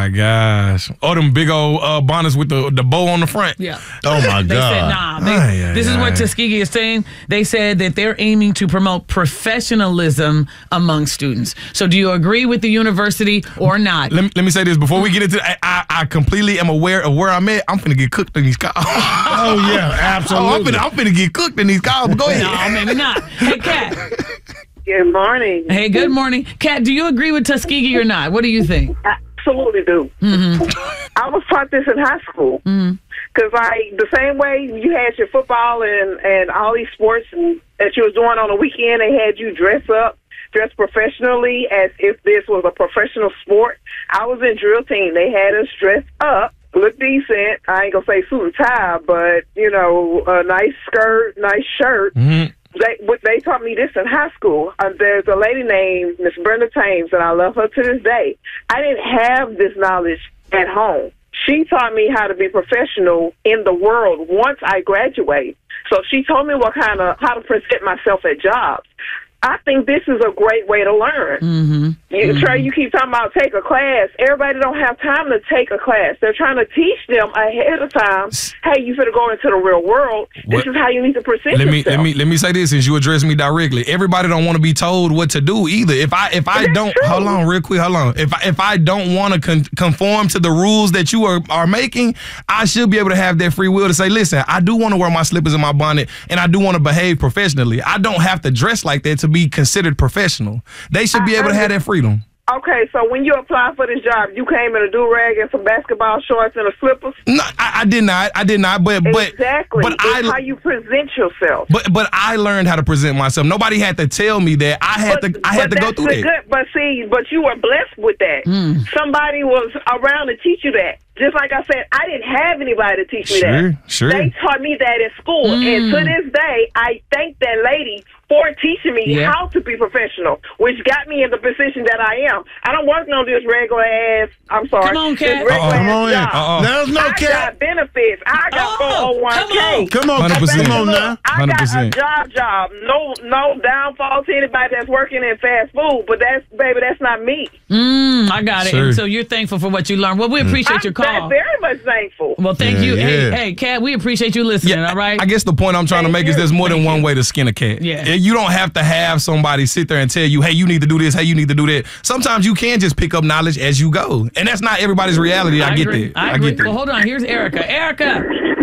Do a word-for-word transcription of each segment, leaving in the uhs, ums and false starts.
my gosh. Oh, them big old uh, bonnets with the, the bow on the front. Yeah. Oh, my God. They said, nah. They, Aye, aye, this is what aye. Tuskegee is saying. They said that they're aiming to promote professionalism among students. So do you agree with the university or not? Let me, let me say this before we get into I, I, I completely am aware of where I'm at. I'm finna get cooked in these calls. Oh, yeah, absolutely. Oh, I'm, finna, I'm finna get cooked in these calls. But go ahead. No, maybe not. Hey, Kat. Good morning. Hey, good morning. Kat, do you agree with Tuskegee or not? What do you think? I absolutely do. Mm-hmm. I was taught this in high school. Mm-hmm. Because I, the same way you had your football and, and all these sports and, that you was doing on the weekend, they had you dress up, dress professionally as if this was a professional sport. I was in drill team. They had us dress up, look decent. I ain't going to say suit and tie, but, you know, a nice skirt, nice shirt. Mm-hmm. They they taught me this in high school. Uh, there's a lady named Miss Brenda Thames, and I love her to this day. I didn't have this knowledge at home. She taught me how to be professional in the world once I graduated. So she told me what kind of how to present myself at jobs. I think this is a great way to learn. Mm-hmm. You, mm-hmm. Trey, you keep talking about take a class. Everybody don't have time to take a class. They're trying to teach them ahead of time. Hey, you finna go into the real world. This What? is how you need to present Let me yourself. let me let me say this since you addressed me directly. Everybody don't want to be told what to do either. If I if I That's don't true. hold on real quick, hold on. If I, if I don't want to con- conform to the rules that you are are making, I should be able to have that free will to say, listen, I do want to wear my slippers and my bonnet, and I do want to behave professionally. I don't have to dress like that to be considered professional. They should be I able to have that freedom. Okay, so when you applied for this job, you came in a do-rag and some basketball shorts and a slippers? No, I, I did not. I did not. But but Exactly. but it's I how you present yourself. but but I learned how to present myself. Nobody had to tell me that. I had But, to I had but to go that's through the that. Good, but see, but you were blessed with that. Hmm. Somebody was around to teach you that. Just like I said, I didn't have anybody to teach me Sure, that. sure. They taught me that in school. And to this day, I thank that lady for teaching me Yeah. how to be professional, which got me in the position that I am. I don't work on this regular ass, I'm sorry. Come on, this Kat. regular Uh-oh. Come ass on in. job. Uh-uh. There's no I Kat. got benefits. I got Oh, four oh one come k. on. Come on, one hundred percent. come on now. I one hundred got percent. a job job. No no downfall to anybody that's working in fast food, but that's, baby, that's not me. Mm, I got it. Sure. And so you're thankful for what you learned. Well, we appreciate your I'm call. very much thankful. Well, thank Yeah, you. Hey, yeah. hey, Kat, we appreciate you listening, all right? I guess the point I'm trying to Thank make is you. there's more than Thank one you. way to skin a cat. Yeah. You don't have to have somebody sit there and tell you, hey, you need to do this, hey, you need to do that. Sometimes you can just pick up knowledge as you go. And that's not everybody's reality. I, get agree. that. I, I, agree. get that. Well, hold on. Here's Erica. Erica,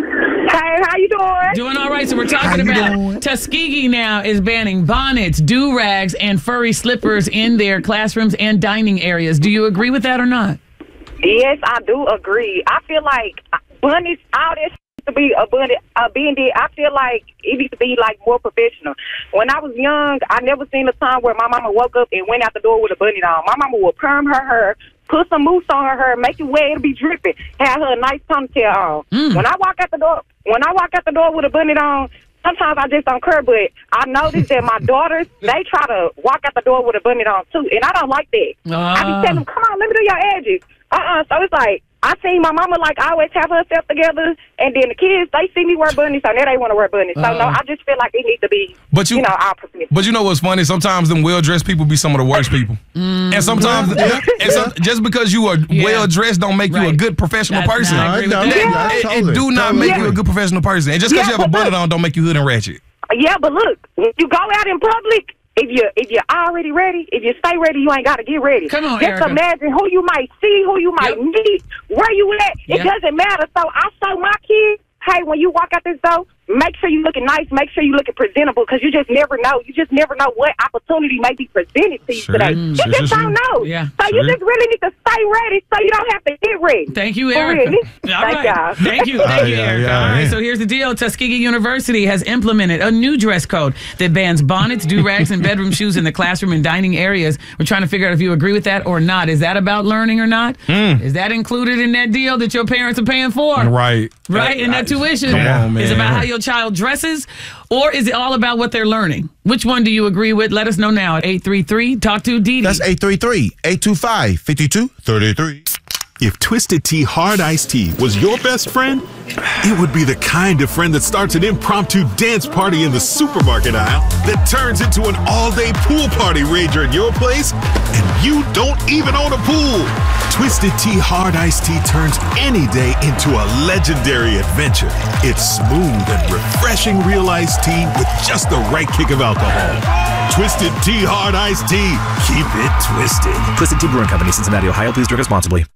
Hey, how you doing? doing all right. So we're talking you about doing? Tuskegee now is banning bonnets, do-rags, and furry slippers in their classrooms and dining areas. Do you agree with that or not? Yes, I do agree. I feel like bunnies, all this to be a bunny, uh, being there, I feel like it needs to be like more professional. When I was young, I never seen a time where my mama woke up and went out the door with a bunny on. My mama would perm her hair, put some mousse on her hair, make it wet, it'll be dripping, have her a nice ponytail on. Mm. When I walk out the door, when I walk out the door with a bunny on, sometimes I just don't care, but I noticed that my daughters, they try to walk out the door with a bunny on too, and I don't like that. I Ah. be telling them, come on, let me do your edges. Uh-uh, so it's like, I seen my mama like always have herself together, and then the kids, they see me wear bunnies, so now they want to wear bunnies. So no, Uh-uh. I just feel like it needs to be, But you- you, know, all professional. But you know what's funny? Sometimes them well-dressed people be some of the worst people. And sometimes, and some, just because you are Yeah. well-dressed don't make you a Right. good professional That's person. not- I agree with that. That- Yeah, it, totally, it do not totally. make you a good professional person. And just because Yeah, you have a but bonnet look- on don't make you hood and ratchet. Yeah, but look, when you go out in public, if you if you're already ready, if you stay ready, you ain't got to get ready. Come on, Just Erica. imagine who you might see, who you might Yep. meet, where you at. It Yep. doesn't matter. So I show my kids, hey, when you walk out this door, make sure you looking nice, make sure you looking presentable, because you just never know. You just never know what opportunity may be presented to you Sure. today. Mm, You sure, just sure, don't sure. know. Yeah. So Sure. you just really need to stay ready so you don't have to get ready. Thank you, For Erica. real. All Thank right. y'all. Thank you. Thank Oh, you, yeah, Erica. yeah, All right, yeah. so here's the deal. Tuskegee University has implemented a new dress code that bans bonnets, do-rags, and bedroom shoes in the classroom and dining areas. We're trying to figure out if you agree with that or not. Is that about learning or not? Is that included in that deal that your parents are paying for? Right. Right, and that tuition Come on, is man. about how your child dresses, or is it all about what they're learning? Which one do you agree with? Let us know now at eight three three talk to Dee Dee. That's eight three three, eight two five, five two three three. If Twisted Tea Hard Iced Tea was your best friend, it would be the kind of friend that starts an impromptu dance party in the supermarket aisle that turns into an all-day pool party rager at your place, and you don't even own a pool. Twisted Tea Hard Iced Tea turns any day into a legendary adventure. It's smooth and refreshing real iced tea with just the right kick of alcohol. Twisted Tea Hard Iced Tea. Keep it twisted. Twisted Tea Brewing Company, Cincinnati, Ohio. Please drink responsibly.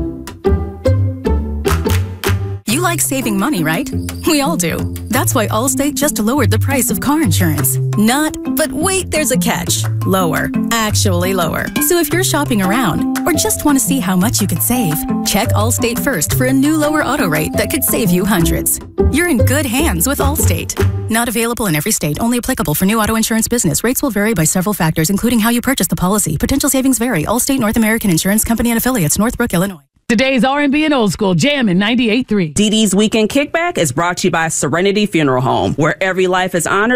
You like saving money, right? We all do. That's why Allstate just lowered the price of car insurance. Not, but wait, there's a catch. Lower. Actually lower. So if you're shopping around or just want to see how much you could save, check Allstate first for a new lower auto rate that could save you hundreds. You're in good hands with Allstate. Not available in every state. Only applicable for new auto insurance business. Rates will vary by several factors, including how you purchase the policy. Potential savings vary. Allstate North American Insurance Company and Affiliates, Northbrook, Illinois. Today's R and B and Old School Jam in ninety-eight point three. Dee Dee's Weekend Kickback is brought to you by Serenity Funeral Home, where every life is honored.